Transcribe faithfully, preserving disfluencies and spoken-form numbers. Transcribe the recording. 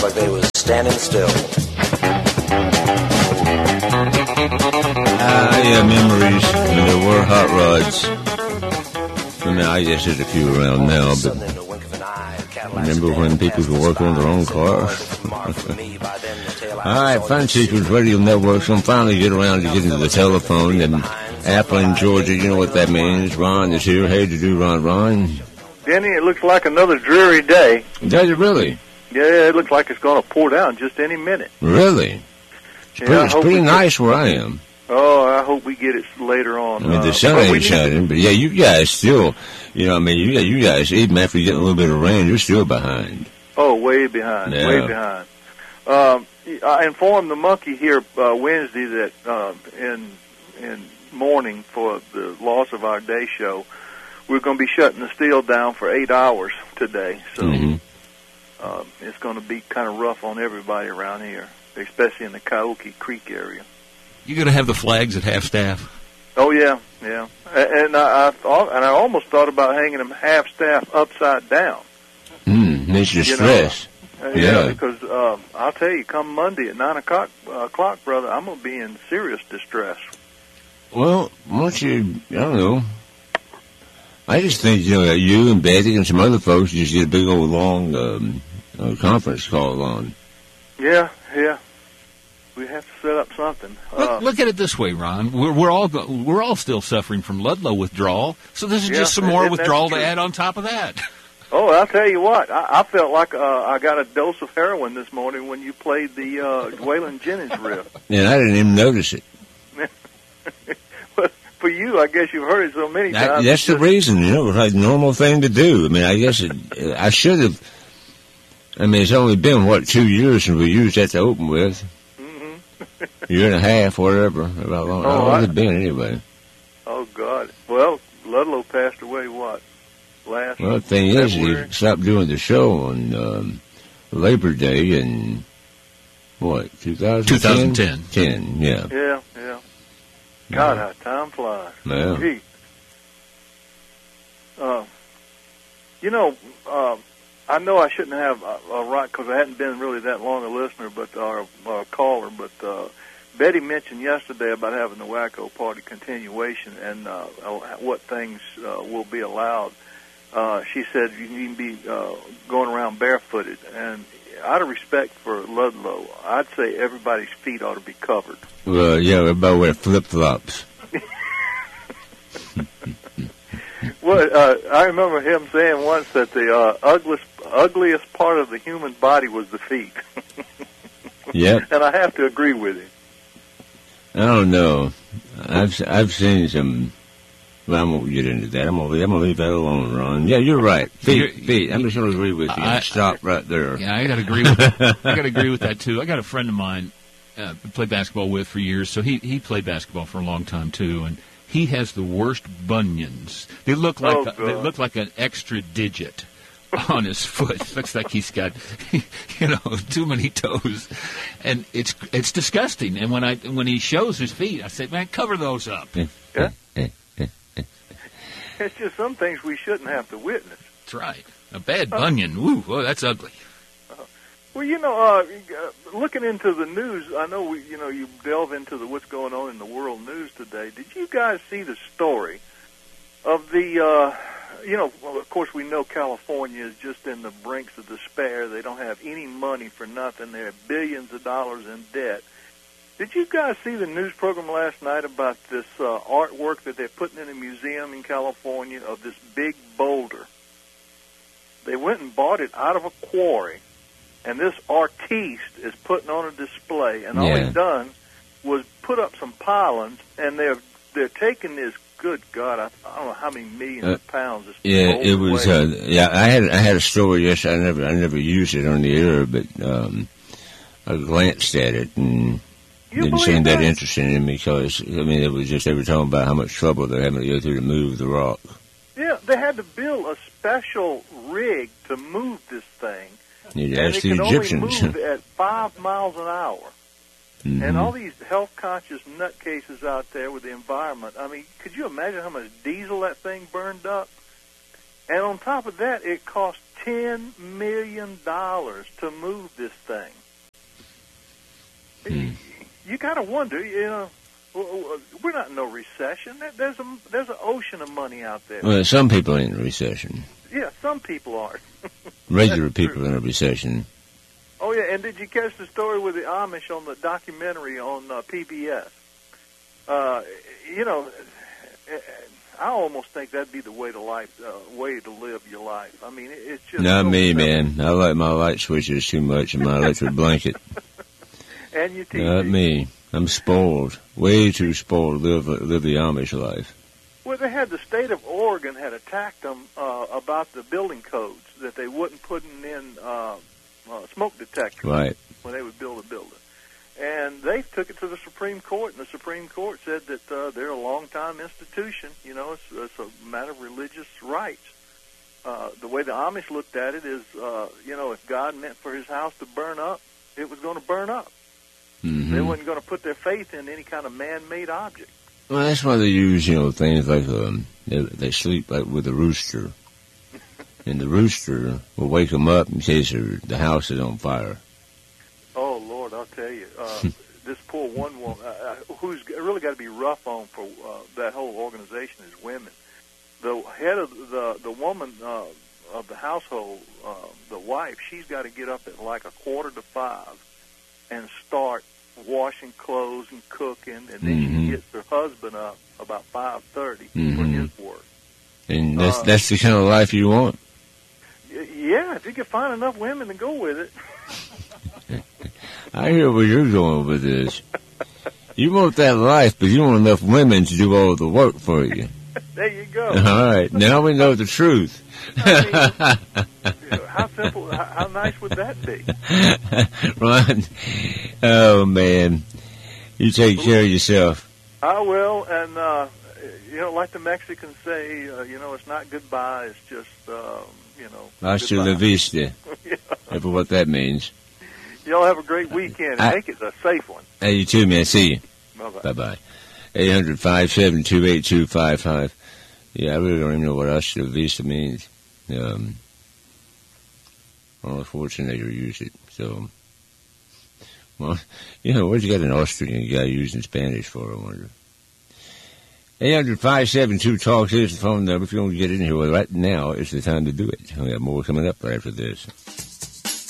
like they was standing still. Ah, uh, yeah, memories when there were hot rods. I mean, I guess there's a few around now, but remember when people could work on their own cars? All right, Fun Secrets Radio Network. So I'm finally get around to getting to the telephone. And Appling, Georgia, you know what that means. Ron is here. Hey, to do, Ron, Ron. Denny, it looks like another dreary day. Does it really? Yeah, it looks like it's going to pour down just any minute. Really? It's yeah, pretty, it's pretty nice get, where I am. Oh, I hope we get it later on. I mean, the uh, sun ain't shining, but yeah, you guys still, you know, I mean, you, you guys, even after you get a little bit of rain, you're still behind. Oh, way behind, yeah. way behind. Um, I informed the monkey here uh, Wednesday that uh, in in mourning for the loss of our day show, we're going to be shutting the steel down for eight hours today. So mm-hmm. uh, it's going to be kind of rough on everybody around here, especially in the Coyote Creek area. You going to have the flags at half staff? Oh yeah, yeah. And I, I thought, and I almost thought about hanging them half staff upside down. Hmm, makes you stress. Uh, yeah. yeah, because um, I'll tell you, come Monday at nine o'clock, uh, o'clock, brother, I'm gonna be in serious distress. Well, once you, I don't know. I just think you know that you and Betty and some other folks just get a big old long um, uh, conference call on. Yeah, yeah. We have to set up something. Look, uh, look at it this way, Ron. We're, we're all go, we're all still suffering from Ludlow withdrawal, so this is yeah, just some more and, and withdrawal to add on top of that. Oh, I'll tell you what. I, I felt like uh, I got a dose of heroin this morning when you played the uh, Waylon Jennings riff. Yeah, I didn't even notice it. But for you, I guess you've heard it so many I, times. that's the reason, you know, it's like a normal thing to do. I mean, I guess it, I should have. I mean, it's only been, what, two years since we used that to open with. Mm-hmm. Year and a half, whatever. About long, Oh, how long I- has it been anyway? Oh, God. Well, Ludlow passed away, what, last Well, the thing is, February? he stopped doing the show on um, Labor Day in, what, two thousand ten? twenty ten. ten, yeah. Yeah, yeah. God, how time flies. Yeah. Gee. Uh, you know, uh, I know I shouldn't have a, a right, because I hadn't been really that long a listener, but or, or a caller, but uh, Betty mentioned yesterday about having the Wacko Party continuation and uh, what things uh, will be allowed. Uh, she said you can be uh, going around barefooted, and out of respect for Ludlow, I'd say everybody's feet ought to be covered. Well, yeah, everybody wear flip-flops. Well, uh, I remember him saying once that the uh, ugliest, ugliest part of the human body was the feet. Yep. And I have to agree with him. I don't know. I've I've seen some. Well, I won't get into that. I'm gonna I'm gonna leave that alone, Ron. Yeah, you're right. Feet, You're, feet. I'm just gonna agree with you. I, Stop right there. Yeah, I gotta agree with that. I gotta agree with that too. I got a friend of mine uh, played basketball with for years, so he he played basketball for a long time too, and he has the worst bunions. They look like Oh, a, they God. look like an extra digit on his foot. Looks like he's got, you know, too many toes, and it's it's disgusting. And when I when he shows his feet, I say, man, cover those up. Yeah? It's just some things we shouldn't have to witness. That's right. A bad bunion. Ooh, oh, that's ugly. Well, you know, uh, looking into the news, I know we, you know, you delve into the what's going on in the world news today. Did you guys see the story of the, uh, you know, well, of course we know California is just in the brinks of despair. They don't have any money for nothing. They have billions of dollars in debt. Did you guys see the news program last night about this uh, artwork that they're putting in a museum in California of this big boulder? They went and bought it out of a quarry. And this artiste is putting on a display, and all Yeah. he's done was put up some pylons, and they're they're taking this. Good God, I, I don't know how many millions Uh, of pounds. This Yeah, boulder it was. weighs. Uh, yeah, I had I had a story. Yes, I never I never used it on the air, but um, I glanced at it and You didn't believe seem that that? interesting in me because I mean it was just they were talking about how much trouble they're having to go through to move the rock. Yeah, they had to build a special rig to move this thing, You'd and ask it the can only Egyptians. move at five miles an hour. Mhm. And all these health-conscious nutcases out there with the environment, I mean, could you imagine how much diesel that thing burned up? And on top of that, it cost ten million dollars to move this thing. Hmm. You got to wonder, you know, we're not in no recession. There's a there's an ocean of money out there. Well, some people are in a recession. Yeah, some people aren't. Regular people are in a recession. Oh, yeah, and did you catch the story with the Amish on the documentary on uh, P B S? Uh, you know, I almost think that'd be the way to life, uh, way to live your life. I mean, it's just not so me, simple. man. I like my light switches too much and my electric blanket. And your T V. Not me. I'm spoiled, way too spoiled to live live the Amish life. Well, they had the state of Oregon had attacked them uh, about the building codes that they wouldn't put in uh, uh, smoke detectors Right. when they would build a building. And they took it to the Supreme Court, and the Supreme Court said that uh, they're a long-time institution. You know, it's, it's a matter of religious rights. Uh, the way the Amish looked at it is, uh, you know, if God meant for his house to burn up, it was going to burn up. Mm-hmm. They wasn't going to put their faith in any kind of man-made object. Well, that's why they use, you know, things like um, they, they sleep like with a rooster, and the rooster will wake them up in case the house is on fire. Oh Lord, I'll tell you, uh, this poor one woman uh, who's really got to be rough on for uh, that whole organization is women. The head of the the woman uh, of the household, uh, the wife, she's got to get up at like a quarter to five and start washing clothes and cooking, and then Mm-hmm. she gets her husband up about five thirty Mm-hmm. for his work. And that's Uh, that's the kind of life you want. Y- Yeah, if you can find enough women to go with it. I hear where you're going with this. You want that life, but you want enough women to do all the work for you. There you go. All right, now we know the truth. I mean, how simple, how, how nice would that be? Ron, oh man, you take care of yourself. I will, and uh, you know, like the Mexicans say, uh, you know, it's not goodbye. It's just, um, you know, Hasta goodbye. la vista. Yeah. Ever what that means. Y'all have a great weekend, and I- make it a safe one. Hey, you too, man. See you. Bye-bye. Bye-bye. eight hundred, five seven two, eight two five five. Yeah, I really don't even know what Hasta la vista means. Um, well, Schwarzenegger used it, so... Well, you know, what's you got an Austrian guy using Spanish for, I wonder? eight hundred, five seven two, talk is the phone number. If you want to get in here, well, right now is the time to do it. We have more coming up right after this.